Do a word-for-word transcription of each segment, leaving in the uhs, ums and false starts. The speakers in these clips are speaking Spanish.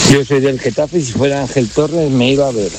Yo soy del Getafe y si fuera Ángel Torres me iba a ver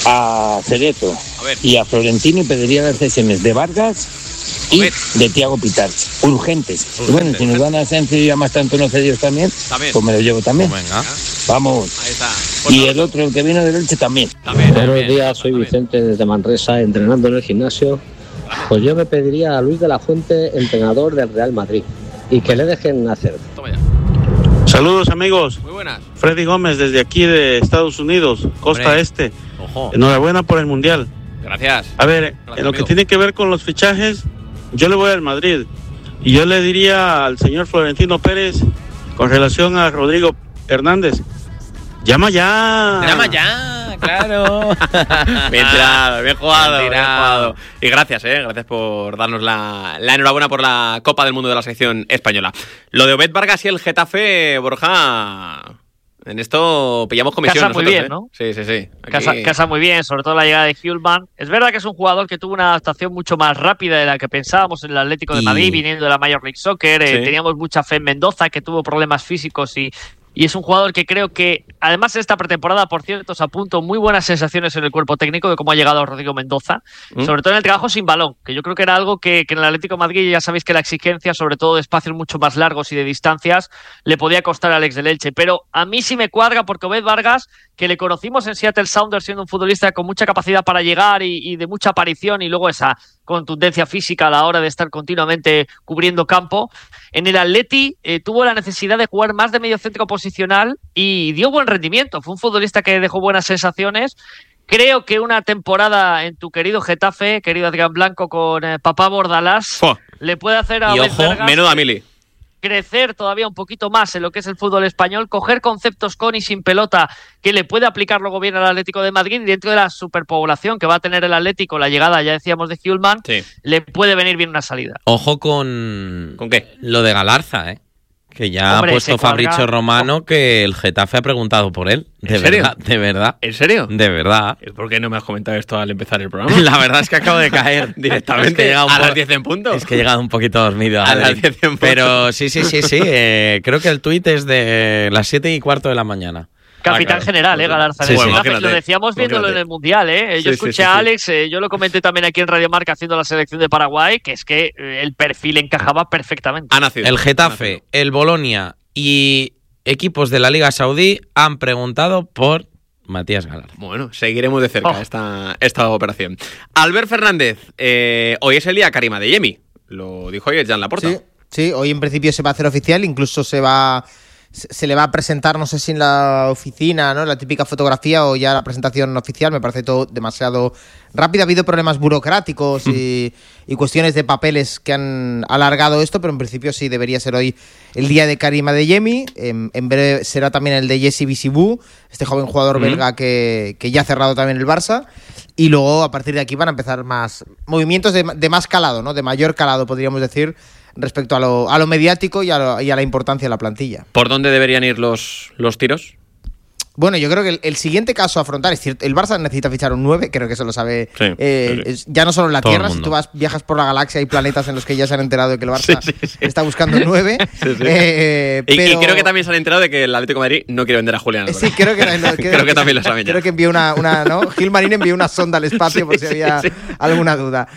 a Cerezo a ver. y a Florentino y pediría las cesiones de Vargas y de Thiago Pitarch. Urgentes. Urgentes. Y bueno, si nos dan a Asensio y a más tanto no cedidos también, también, pues me lo llevo también. Pues venga. Vamos. Ahí está. Pues y no, el otro, el que viene del Elche también. también Buenos también, días, soy también. Vicente desde Manresa, entrenando en el gimnasio. Pues yo me pediría a Luis de la Fuente, entrenador del Real Madrid, y que le dejen hacer. Toma ya. Saludos amigos, Muy buenas. Freddy Gómez desde aquí de Estados Unidos, costa Hombre. este. Ojo. Enhorabuena por el Mundial. Gracias. A ver, Gracias, en lo que amigo. tiene que ver con los fichajes, yo le voy al Madrid. Y yo le diría al señor Florentino Pérez, con relación a Rodrigo Hernández, llama ya. Llama ya, claro. Bien tirado, bien jugado, Bien bien tirado. jugado. Y gracias, eh, gracias por darnos la, la enhorabuena por la Copa del Mundo de la selección española. Lo de Obed Vargas y el Getafe, Borja, en esto pillamos comisión Casa muy nosotros, bien, ¿eh? ¿no? Sí, sí, sí. Aquí- Casa, casa muy bien, sobre todo la llegada de Hjulman. Es verdad que es un jugador que tuvo una adaptación mucho más rápida de la que pensábamos en el Atlético de Y- Madrid, viniendo de la Major League Soccer. Eh, Sí. teníamos mucha fe en Mendoza, que tuvo problemas físicos y, y es un jugador que creo que, además en esta pretemporada, por cierto, os apunto muy buenas sensaciones en el cuerpo técnico de cómo ha llegado Rodrigo Mendoza, ¿Mm? sobre todo en el trabajo sin balón, que yo creo que era algo que, que en el Atlético de Madrid ya sabéis que la exigencia, sobre todo de espacios mucho más largos y de distancias, le podía costar a Alex del Elche. Pero a mí sí me cuadra porque Obed Vargas, que le conocimos en Seattle Sounders siendo un futbolista con mucha capacidad para llegar y, y de mucha aparición y luego esa contundencia física a la hora de estar continuamente cubriendo campo, en el Atleti eh, tuvo la necesidad de jugar más de medio centro posicional y dio buen rendimiento. Fue un futbolista que dejó buenas sensaciones. Creo que una temporada en tu querido Getafe, querido Adrián Blanco, con eh, papá Bordalás, Fua. le puede hacer a Y Obed ojo, Vargas menuda mili. crecer todavía un poquito más en lo que es el fútbol español, coger conceptos con y sin pelota que le puede aplicar luego bien al Atlético de Madrid y dentro de la superpoblación que va a tener el Atlético, la llegada, ya decíamos, de Hjulman, Sí. le puede venir bien una salida. Ojo con, ¿Con qué? lo de Galarza, ¿eh? Que ya Hombre, ha puesto se cuadra- Fabrizio Romano que el Getafe ha preguntado por él. De ¿En serio? verdad, de verdad. ¿En serio? De verdad. ¿Por qué no me has comentado esto al empezar el programa? La verdad es que acabo de caer directamente. Es que He llegado un a po- las diez en punto. Es que he llegado un poquito dormido. A Adri. las diez en punto. Pero sí, sí, sí, sí. eh, creo que el tuit es de las siete y cuarto de la mañana. Capitán claro. general, ¿eh? Galarza. Sí, en el sí. Getafe. Imagínate, Lo decíamos viéndolo imagínate. en el Mundial, ¿eh? Sí, Yo sí, escuché sí, a sí. Alex, eh, yo lo comenté también aquí en Radio Marca haciendo la selección de Paraguay, que es que eh, el perfil encajaba perfectamente. Ha nacido. El Ha Getafe, nacido. el Bolonia y equipos de la Liga Saudí han preguntado por Matías Galarza. Bueno, seguiremos de cerca Oh. esta, esta operación. Albert Fernández, eh, hoy es el día Karima de Yemi. Lo dijo ayer Jan Laporta. Sí, sí, hoy en principio se va a hacer oficial, incluso se va se se le va a presentar, no sé si en la oficina, ¿no? La típica fotografía o ya la presentación oficial, me parece todo demasiado rápido. Ha habido problemas burocráticos y, y cuestiones de papeles que han alargado esto, pero en principio sí debería ser hoy el día de Karim Adeyemi. En, en breve será también el de Jesse Bisibou, este joven jugador Ujú. belga que, que ya ha cerrado también el Barça. Y luego a partir de aquí van a empezar más movimientos de, de más calado, ¿no? De mayor calado, podríamos decir, respecto a lo, a lo mediático y a, lo- y a la importancia de la plantilla. ¿Por dónde deberían ir los, los tiros? Bueno, yo creo que el, el siguiente caso a afrontar es cierto, el Barça necesita fichar un nueve, creo que eso lo sabe Sí, eh, sí, sí. es- ya no solo en la Todo el Tierra, si mundo. tú vas, viajas por la galaxia, hay planetas en los que ya se han enterado de que el Barça Sí, sí, sí. está buscando nueve. Sí, sí. Eh, Y, y pero- creo que también se han enterado de que el Atlético de Madrid no quiere vender a Julián Eh, Álvarez. Sí, creo que, lo- Creo que también lo saben ya. Creo que envió una, una ¿no? Gil Marín envió una sonda al espacio Sí, por si sí, había sí. alguna duda.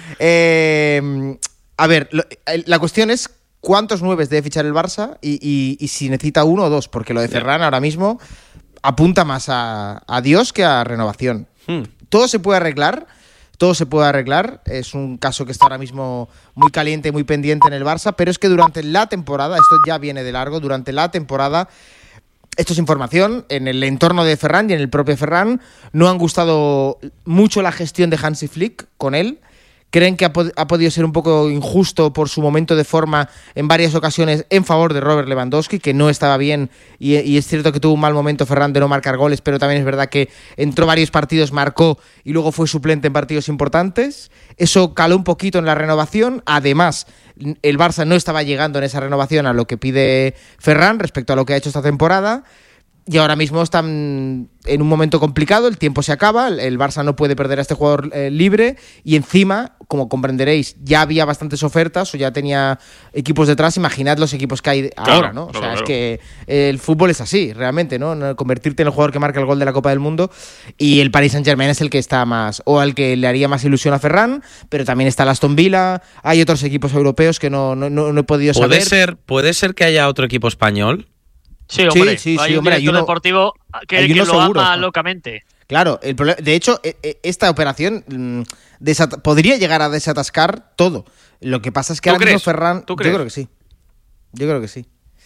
Eh, a ver, lo- la cuestión es cuántos nueves debe fichar el Barça y, y- y si necesita uno o dos, porque lo de Ferran ahora mismo apunta más a, a Dios que a renovación. Hmm. Todo se puede arreglar, todo se puede arreglar. Es un caso que está ahora mismo muy caliente, muy pendiente en el Barça, pero es que durante la temporada, esto ya viene de largo, durante la temporada, esto es información, en el entorno de Ferran y en el propio Ferran no han gustado mucho la gestión de Hansi Flick con él. Creen que ha, pod- ha podido ser un poco injusto por su momento de forma en varias ocasiones en favor de Robert Lewandowski, que no estaba bien, y, y es cierto que tuvo un mal momento Ferran de no marcar goles, pero también es verdad que entró varios partidos, marcó y luego fue suplente en partidos importantes. Eso caló un poquito en la renovación. Además, el Barça no estaba llegando en esa renovación a lo que pide Ferran respecto a lo que ha hecho esta temporada. y ahora mismo están en un momento complicado, el tiempo se acaba, el Barça no puede perder a este jugador eh, libre y encima, como comprenderéis, ya había bastantes ofertas o ya tenía equipos detrás. Imaginad los equipos que hay claro, ahora, ¿no? O claro, sea, claro. es que el fútbol es así, realmente, ¿no? Convertirte en el jugador que marca el gol de la Copa del Mundo, y el Paris Saint-Germain es el que está más, o al que le haría más ilusión a Ferran, pero también está el Aston Villa, hay otros equipos europeos que no, no, no, no he podido saber. ¿Puede ser, ¿Puede ser que haya otro equipo español? Sí, hombre, sí, sí, hay sí, un hombre, hay director uno- deportivo que, hay que uno lo seguro. ama locamente. Claro, el problema, de hecho, e- e- esta operación mm, desat- podría llegar a desatascar todo. Lo que pasa es que ¿Tú ahora mismo crees? Ferran... ¿Tú Yo crees? creo que sí. Yo creo que sí.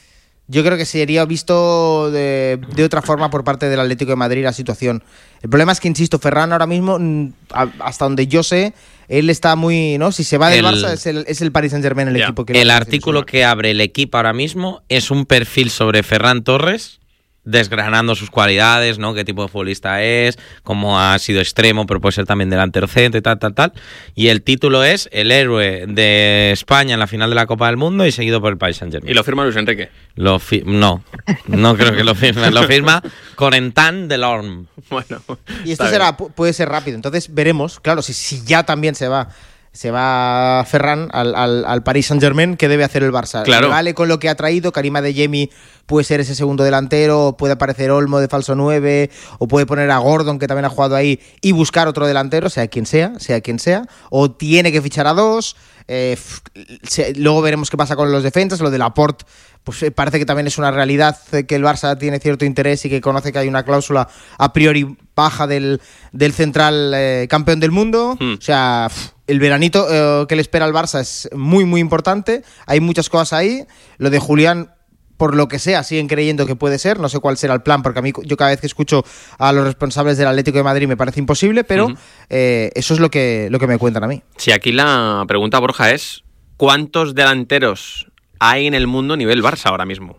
Yo creo que sería visto de, de otra forma por parte del Atlético de Madrid la situación. El problema es que, insisto, Ferran ahora mismo, mm, a- hasta donde yo sé, él está muy... ¿no? Si se va del El- Barça, es el, es el Paris Saint-Germain el Ya. equipo que... El le- artículo que abre el equipo ahora mismo es un perfil sobre Ferran Torres, desgranando sus cualidades, ¿no? Qué tipo de futbolista es, cómo ha sido extremo, pero puede ser también delantero centro y tal, tal, tal. Y el título es El héroe de España en la final de la Copa del Mundo y seguido por el Paris Saint-Germain. ¿Y lo firma Luis Enrique? Lo fi- no, no creo que lo firme. Lo firma Corentin Delorme. Bueno. Y esto está será, bien. pu- puede ser rápido. Entonces veremos, claro, si, si ya también se va se va Ferran al, al, al Paris Saint-Germain, ¿qué debe hacer el Barça? Claro. Vale con lo que ha traído, Karim Adeyemi puede ser ese segundo delantero, puede aparecer Olmo de falso nueve, o puede poner a Gordon, que también ha jugado ahí, y buscar otro delantero, sea quien sea, sea quien sea, o tiene que fichar a dos. Eh, f- se- luego veremos qué pasa con los defensas. Lo de Laporte, pues eh, parece que también es una realidad, eh, que el Barça tiene cierto interés y que conoce que hay una cláusula a priori baja del, del central eh, campeón del mundo. Hmm. O sea, f- el veranito eh, que le espera al Barça es muy, muy importante. Hay muchas cosas ahí. Lo de Julián, por lo que sea, siguen creyendo que puede ser. No sé cuál será el plan, porque a mí, yo cada vez que escucho a los responsables del Atlético de Madrid me parece imposible, pero Ujú. eh, eso es lo que, lo que me cuentan a mí. Sí, aquí la pregunta, Borja, es ¿cuántos delanteros hay en el mundo a nivel Barça ahora mismo?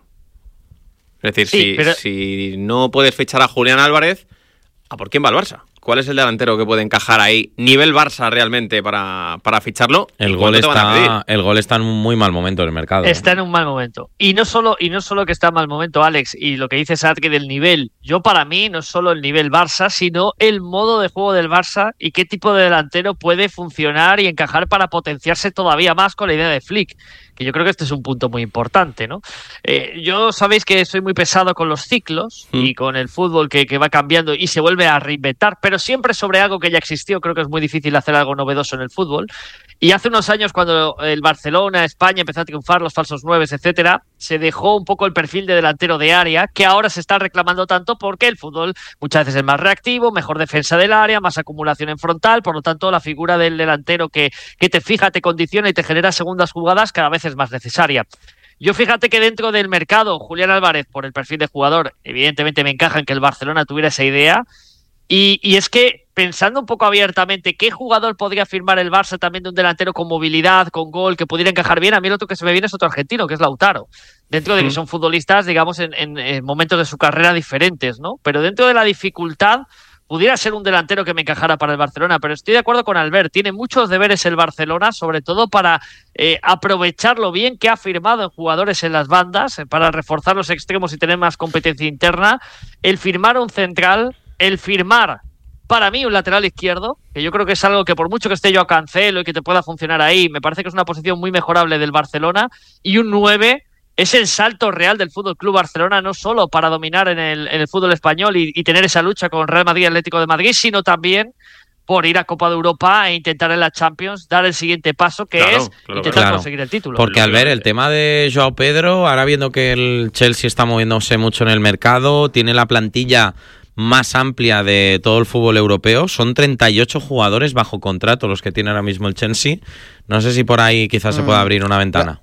Es decir, Sí, si, pero- si no puedes fichar a Julián Álvarez, ¿a por quién va el Barça? ¿Cuál es el delantero que puede encajar ahí, nivel Barça realmente, para, para ficharlo? El ¿Y gol, cuánto te van a pedir? está, el gol está en un muy mal momento del mercado. ¿eh? Está en un mal momento. Y no solo, y no solo que está en mal momento, Alex, y lo que dice Sadke del nivel. Yo, para mí, no es solo el nivel Barça, sino el modo de juego del Barça y qué tipo de delantero puede funcionar y encajar para potenciarse todavía más con la idea de Flick. Que yo creo que este es un punto muy importante, ¿no? Eh, yo sabéis que soy muy pesado con los ciclos Mm. y con el fútbol que, que va cambiando y se vuelve a reinventar, pero siempre sobre algo que ya existió. Creo que es muy difícil hacer algo novedoso en el fútbol. Y hace unos años, cuando el Barcelona, España empezó a triunfar, los falsos nueves, etcétera, se dejó un poco el perfil de delantero de área, que ahora se está reclamando tanto porque el fútbol muchas veces es más reactivo, mejor defensa del área, más acumulación en frontal, por lo tanto la figura del delantero que, que te fija, te condiciona y te genera segundas jugadas cada vez es más necesaria. Yo fíjate que dentro del mercado, Julián Álvarez, por el perfil de jugador, evidentemente me encaja en que el Barcelona tuviera esa idea. Y, y es que, pensando un poco abiertamente, ¿qué jugador podría firmar el Barça también de un delantero con movilidad, con gol, que pudiera encajar bien? A mí el otro que se me viene es otro argentino, que es Lautaro. Dentro de que son futbolistas, digamos, en, en, en momentos de su carrera diferentes, ¿no? Pero dentro de la dificultad, pudiera ser un delantero que me encajara para el Barcelona. Pero estoy de acuerdo con Albert, tiene muchos deberes el Barcelona, sobre todo para eh, aprovechar lo bien que ha firmado en jugadores en las bandas, eh, para reforzar los extremos y tener más competencia interna. El firmar un central, el firmar, para mí, un lateral izquierdo, que yo creo que es algo que por mucho que esté yo a Cancelo y que te pueda funcionar ahí, me parece que es una posición muy mejorable del Barcelona, y un nueve es el salto real del Fútbol Club Barcelona, no solo para dominar en el, en el fútbol español y, y tener esa lucha con Real Madrid y Atlético de Madrid, sino también por ir a Copa de Europa e intentar en la Champions dar el siguiente paso, que Claro, es claro, intentar claro. conseguir el título. Porque al ver el tema de Joao Pedro, ahora viendo que el Chelsea está moviéndose mucho en el mercado, tiene la plantilla más amplia de todo el fútbol europeo, son treinta y ocho jugadores bajo contrato los que tiene ahora mismo el Chelsea. No sé si por ahí quizás mm. se pueda abrir una ventana.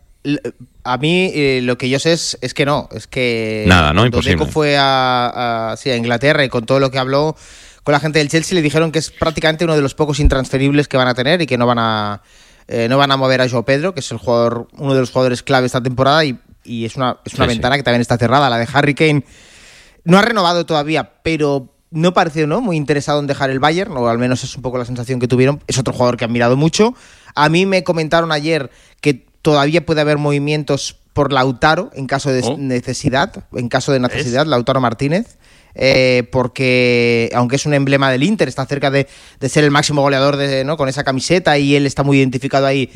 A mí eh, lo que yo sé es, es que no, es que nada, no, cuando imposible. Deco fue a, a, sí, a Inglaterra y con todo lo que habló con la gente del Chelsea le dijeron que es prácticamente uno de los pocos intransferibles que van a tener y que no van a eh, no van a mover a Joao Pedro, que es el jugador, uno de los jugadores clave esta temporada, y, y es una, es una sí, ventana sí. que también está cerrada. La de Harry Kane no ha renovado todavía, pero no pareció, ¿no?, muy interesado en dejar el Bayern, o al menos es un poco la sensación que tuvieron. Es otro jugador que han mirado mucho. A mí me comentaron ayer que todavía puede haber movimientos por Lautaro en caso de oh. necesidad, en caso de necesidad, ¿Es? Lautaro Martínez. Eh, porque aunque es un emblema del Inter, está cerca de, de ser el máximo goleador de, ¿no? con esa camiseta y él está muy identificado ahí.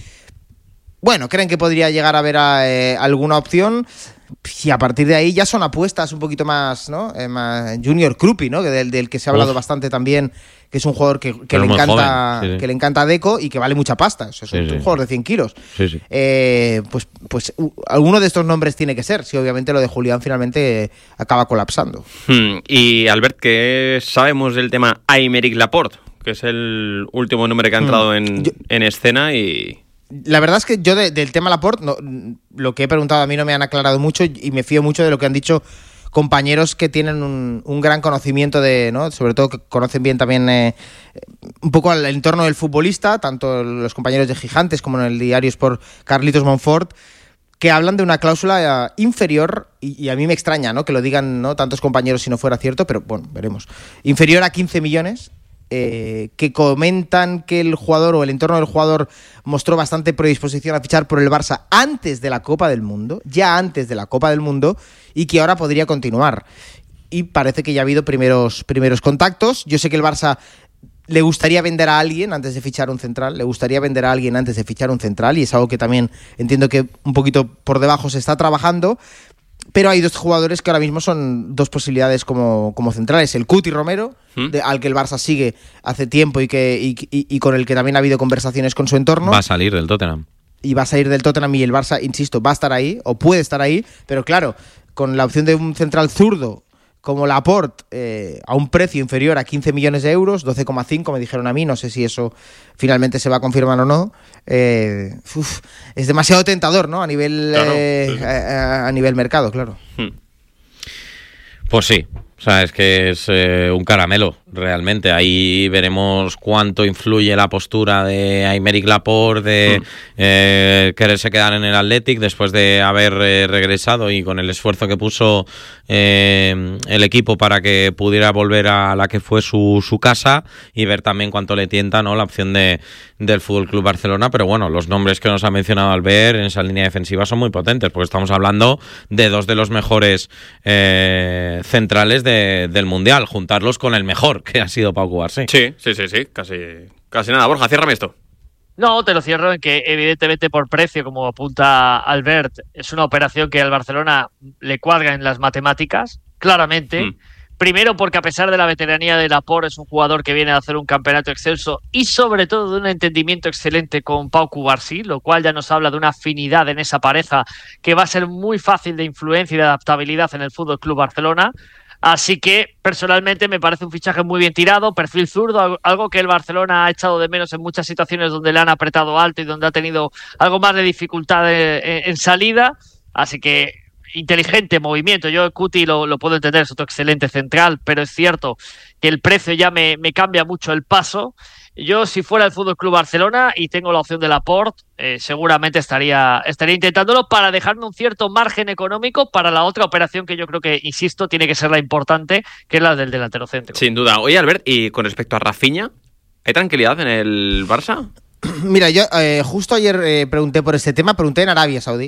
Bueno, creen que podría llegar a haber a, eh, alguna opción y a partir de ahí ya son apuestas un poquito más, ¿no? Eh, más Junior Krupi, ¿no? Que del, del que se ha hablado Uf. bastante también, que es un jugador que, que le encanta sí, sí. que le encanta a Deco y que vale mucha pasta. O sea, es sí, un, sí. un jugador de cien kilos. Sí, sí. Eh, pues, pues uh, alguno de estos nombres tiene que ser, si obviamente lo de Julián finalmente eh, acaba colapsando. Hmm. Y Albert, ¿qué sabemos del tema Aymeric Laporte? Que es el último nombre que ha entrado hmm. en, Yo... en escena y... La verdad es que yo de, del tema Laporte, no, lo que he preguntado a mí no me han aclarado mucho y me fío mucho de lo que han dicho compañeros que tienen un, un gran conocimiento de, ¿no? Sobre todo que conocen bien también eh, un poco el entorno del futbolista, tanto los compañeros de Gigantes como en el diario Sport Carlitos Monfort, que hablan de una cláusula inferior, y, y a mí me extraña, ¿no? Que lo digan, ¿no? tantos compañeros si no fuera cierto, pero bueno, veremos. Inferior a quince millones. Eh, que comentan que el jugador o el entorno del jugador mostró bastante predisposición a fichar por el Barça antes de la Copa del Mundo, ya antes de la Copa del Mundo, y que ahora podría continuar. Y parece que ya ha habido primeros, primeros contactos. Yo sé que el Barça le gustaría vender a alguien antes de fichar un central, le gustaría vender a alguien antes de fichar un central, y es algo que también entiendo que un poquito por debajo se está trabajando. Pero hay dos jugadores que ahora mismo son dos posibilidades como, como centrales. El Cuti Romero, ¿Mm? de, al que el Barça sigue hace tiempo y, que, y, y, y con el que también ha habido conversaciones con su entorno. Va a salir del Tottenham. Y va a salir del Tottenham y el Barça, insisto, va a estar ahí, o puede estar ahí. Pero claro, con la opción de un central zurdo como Laporte, eh, a un precio inferior a quince millones de euros, doce coma cinco me dijeron a mí, no sé si eso finalmente se va a confirmar o no. Eh, uf, es demasiado tentador, ¿no? A nivel, claro, eh, sí. a, a nivel mercado, claro. Pues sí, o sea, es que es eh, un caramelo, realmente. Ahí veremos cuánto influye la postura de Aymeric Laporte de mm. eh, quererse quedar en el Athletic después de haber eh, regresado y con el esfuerzo que puso eh, el equipo para que pudiera volver a la que fue su, su casa, y ver también cuánto le tienta, ¿no? la opción de del F C Barcelona. Pero bueno, los nombres que nos ha mencionado Albert en esa línea defensiva son muy potentes, porque estamos hablando de dos de los mejores eh, centrales de, del Mundial, juntarlos con el mejor, que ha sido Pau Cubarsí. Sí, sí, sí, sí, casi, casi nada. Borja, ciérrame esto. No, te lo cierro en que evidentemente por precio, como apunta Albert, es una operación que al Barcelona le cuadra en las matemáticas, claramente. Mm. Primero porque a pesar de la veteranía de Laporte es un jugador que viene a hacer un campeonato excelso y sobre todo de un entendimiento excelente con Pau Cubarsí, lo cual ya nos habla de una afinidad en esa pareja que va a ser muy fácil de influencia y de adaptabilidad en el F C Barcelona. Así que, personalmente, me parece un fichaje muy bien tirado, perfil zurdo, algo que el Barcelona ha echado de menos en muchas situaciones donde le han apretado alto y donde ha tenido algo más de dificultad en, en salida. Así que, inteligente movimiento. Yo, Cuti, lo, lo puedo entender, es otro excelente central, pero es cierto que el precio ya me, me cambia mucho el paso. Yo, si fuera el F C Barcelona y tengo la opción de Laporte, eh, seguramente estaría, estaría intentándolo para dejarme un cierto margen económico para la otra operación que yo creo que, insisto, tiene que ser la importante, que es la del delantero centro. Sin duda. Oye, Albert, y con respecto a Rafinha, ¿hay tranquilidad en el Barça? Mira, yo eh, justo ayer eh, pregunté por este tema, pregunté en Arabia Saudí,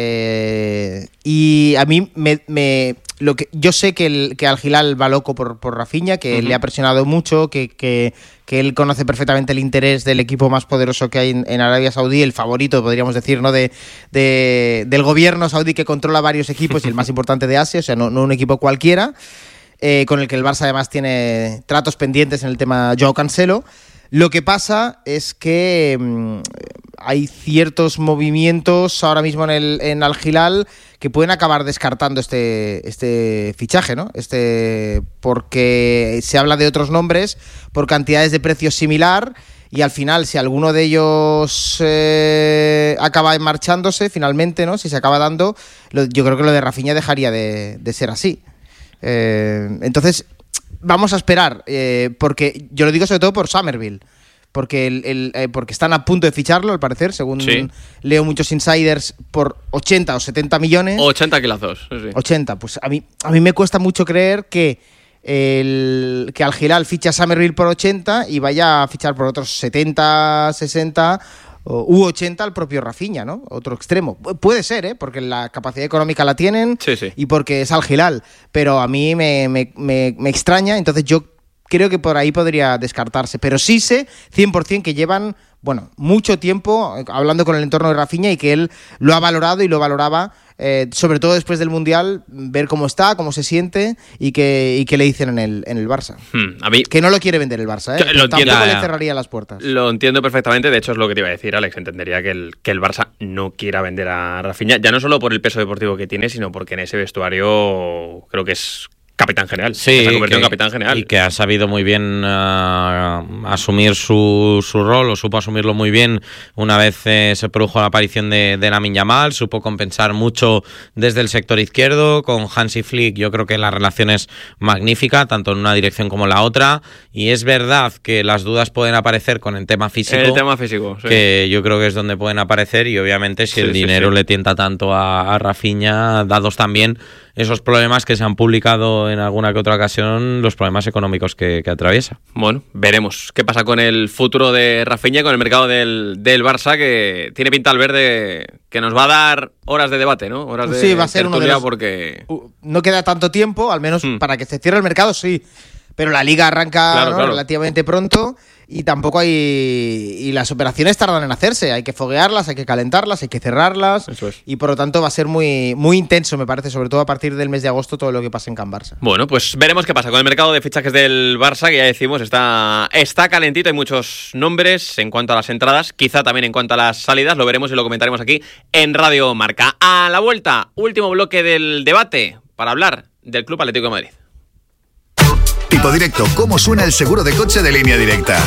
eh, y a mí me... me Lo que yo sé que, el, que Al Hilal va loco por, por Rafinha, que uh-huh. le ha presionado mucho, que, que, que él conoce perfectamente el interés del equipo más poderoso que hay en, en Arabia Saudí, el favorito, podríamos decir, ¿no? De, de, del gobierno saudí, que controla varios equipos y el más importante de Asia, o sea, no, no un equipo cualquiera, eh, con el que el Barça además tiene tratos pendientes en el tema Joao Cancelo. Lo que pasa es que mmm, hay ciertos movimientos ahora mismo en el en Al Hilal que pueden acabar descartando este este fichaje, ¿no? Este porque se habla de otros nombres por cantidades de precios similar, y al final, si alguno de ellos eh, acaba marchándose finalmente, ¿no? Si se acaba dando, lo, yo creo que lo de Rafinha dejaría de, de ser así. Eh, entonces, vamos a esperar, eh, porque yo lo digo sobre todo por Summerville, porque el, el eh, porque están a punto de ficharlo, al parecer, según sí. leo muchos insiders, por ochenta o setenta millones. ochenta kilazos. Sí, sí. ochenta, pues a mí, a mí me cuesta mucho creer que el que Al Hilal ficha a Summerville por ochenta y vaya a fichar por otros setenta, sesenta u ochenta al propio Rafinha, ¿no? Otro extremo. Pu- puede ser, ¿eh? Porque la capacidad económica la tienen sí, sí. y porque es Al Hilal, pero a mí me, me, me, me extraña, entonces yo creo que por ahí podría descartarse, pero sí sé cien por ciento que llevan, bueno, mucho tiempo hablando con el entorno de Rafinha y que él lo ha valorado y lo valoraba, eh, sobre todo después del Mundial, ver cómo está, cómo se siente y qué y que le dicen en el, en el Barça. Hmm, a mí... Que no lo quiere vender el Barça, ¿eh? Lo entiendo, tampoco ya, le cerraría las puertas. Lo entiendo perfectamente, de hecho es lo que te iba a decir, Alex, entendería que el, que el Barça no quiera vender a Rafinha, ya no solo por el peso deportivo que tiene, sino porque en ese vestuario creo que es capitán general, sí, se ha convertido que, en capitán general. Y que ha sabido muy bien uh, asumir su, su rol, o supo asumirlo muy bien una vez eh, se produjo la aparición de, de Lamine Yamal, supo compensar mucho desde el sector izquierdo, con Hansi Flick yo creo que la relación es magnífica, tanto en una dirección como en la otra, y es verdad que las dudas pueden aparecer con el tema físico, el tema físico sí. que yo creo que es donde pueden aparecer, y obviamente si sí, el sí, dinero sí. le tienta tanto a, a Rafinha, dados también esos problemas que se han publicado en alguna que otra ocasión, los problemas económicos que, que atraviesa. Bueno, veremos qué pasa con el futuro de Rafinha, con el mercado del, del Barça, que tiene pinta al verde que nos va a dar horas de debate, ¿no? Horas de sí, va a ser uno de los... porque... No queda tanto tiempo, al menos hmm. para que se cierre el mercado, sí. Pero la liga arranca claro, ¿no? claro. relativamente pronto y tampoco hay... Y las operaciones tardan en hacerse. Hay que foguearlas, hay que calentarlas, hay que cerrarlas. Eso es. Y por lo tanto va a ser muy, muy intenso, me parece, sobre todo a partir del mes de agosto, todo lo que pase en Can Barça. Bueno, pues veremos qué pasa con el mercado de fichajes del Barça, que ya decimos, está, está calentito. Hay muchos nombres en cuanto a las entradas, quizá también en cuanto a las salidas. Lo veremos y lo comentaremos aquí en Radio Marca. A la vuelta, último bloque del debate para hablar del Club Atlético de Madrid. Tipo Directo, ¿cómo suena el seguro de coche de Línea Directa?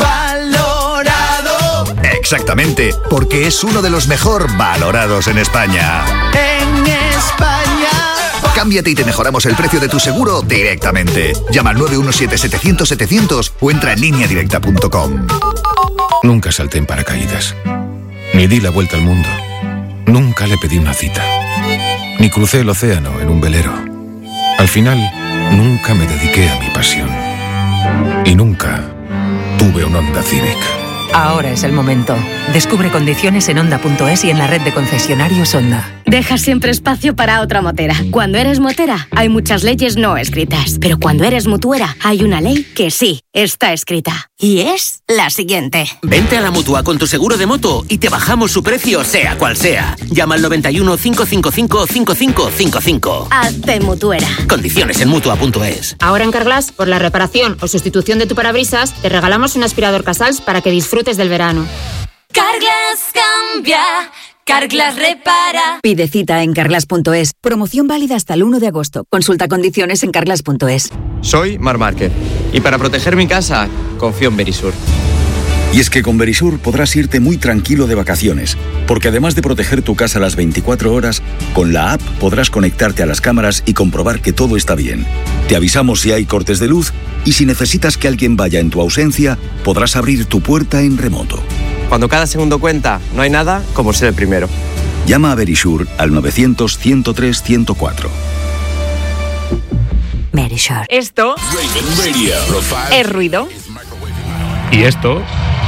Valorado. Exactamente, porque es uno de los mejor valorados en España. En España. Cámbiate y te mejoramos el precio de tu seguro directamente. Llama al nueve uno siete, setecientos, setecientos o entra en línea directa punto com. Nunca salté en paracaídas. Ni di la vuelta al mundo. Nunca le pedí una cita. Ni crucé el océano en un velero. Al final, nunca me dediqué a mi pasión. Y nunca tuve un Honda Civic. Ahora es el momento. Descubre condiciones en Honda punto es y en la red de concesionarios Honda. Deja siempre espacio para otra motera. Cuando eres motera, hay muchas leyes no escritas. Pero cuando eres mutuera, hay una ley que sí está escrita. Y es la siguiente. Vente a la Mutua con tu seguro de moto y te bajamos su precio sea cual sea. Llama al noventa y uno, cinco cinco cinco, cinco cinco cinco cinco. Hazte mutuera. Condiciones en Mutua punto es. Ahora en Carglass, por la reparación o sustitución de tu parabrisas, te regalamos un aspirador Casals para que disfrutes del verano. Carglass cambia, Carglass repara. Pide cita en carglass punto es. Promoción válida hasta el uno de agosto. Consulta condiciones en carglass punto es. Soy Mar Márquez y para proteger mi casa confío en Verisur. Y es que con Verisur podrás irte muy tranquilo de vacaciones, porque además de proteger tu casa las veinticuatro horas, con la app podrás conectarte a las cámaras y comprobar que todo está bien. Te avisamos si hay cortes de luz y si necesitas que alguien vaya en tu ausencia, podrás abrir tu puerta en remoto. Cuando cada segundo cuenta, no hay nada como ser el primero. Llama a Verisur al novecientos, ciento tres, ciento cuatro. Verisur. Esto es ruido. Y esto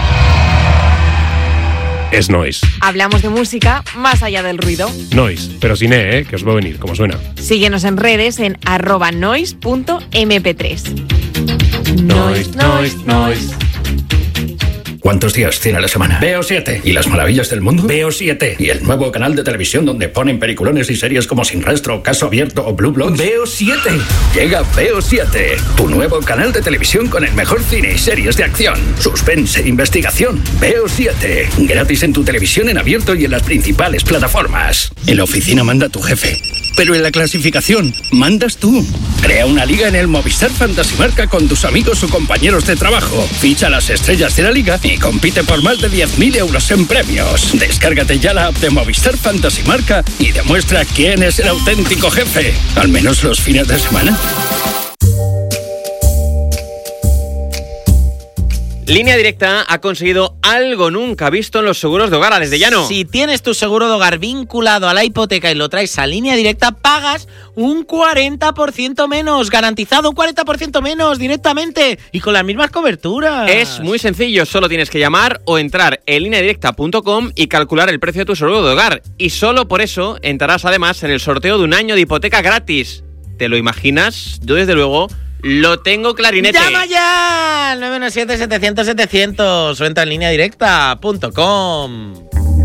es noise. Hablamos de música más allá del ruido. Noise, pero sin E, ¿eh? Que os va a venir, como suena. Síguenos en redes en arroba noise punto eme pe tres. Noise, noise, noise. ¿Cuántos días tiene la semana? Veo siete. ¿Y las maravillas del mundo? Veo siete. ¿Y el nuevo canal de televisión donde ponen peliculones y series como Sin Rastro, Caso Abierto o Blue Bloods? Veo siete. Llega Veo siete, tu nuevo canal de televisión con el mejor cine y series de acción, suspense e investigación. Veo siete. Gratis en tu televisión en abierto y en las principales plataformas. En la oficina manda tu jefe, pero en la clasificación mandas tú. Crea una liga en el Movistar Fantasy Marca con tus amigos o compañeros de trabajo. Ficha las estrellas de la liga y compite por más de diez mil euros en premios. Descárgate ya la app de Movistar Fantasy Marca y demuestra quién es el auténtico jefe. Al menos los fines de semana. Línea Directa ha conseguido algo nunca visto en los seguros de hogar, Alex de Llano. Si tienes tu seguro de hogar vinculado a la hipoteca y lo traes a Línea Directa, pagas un cuarenta por ciento menos, garantizado un cuarenta por ciento menos directamente y con las mismas coberturas. Es muy sencillo, solo tienes que llamar o entrar en línea directa punto com y calcular el precio de tu seguro de hogar. Y solo por eso entrarás además en el sorteo de un año de hipoteca gratis. ¿Te lo imaginas? Yo desde luego lo tengo clarinete. ¡Llama ya! nueve uno siete, setecientos, setecientos o entra en línea directa punto com.